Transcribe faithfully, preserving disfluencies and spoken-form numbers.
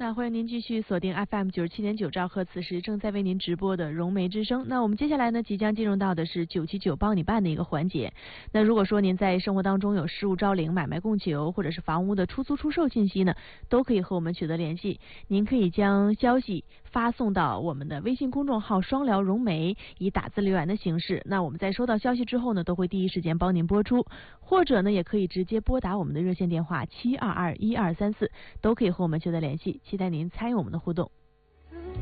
好，欢迎您继续锁定 F M 九十七点九兆赫，此时正在为您直播的融媒之声。那我们接下来呢，即将进入到的是九七九帮你办的一个环节。那如果说您在生活当中有事务招领、买卖供求或者是房屋的出租出售信息呢，都可以和我们取得联系。您可以将消息发送到我们的微信公众号双聊融媒，以打字留言的形式。那我们在收到消息之后呢，都会第一时间帮您播出，或者呢，也可以直接拨打我们的热线电话七二二一二三四，都可以和我们取得联系。期待您参与我们的互动。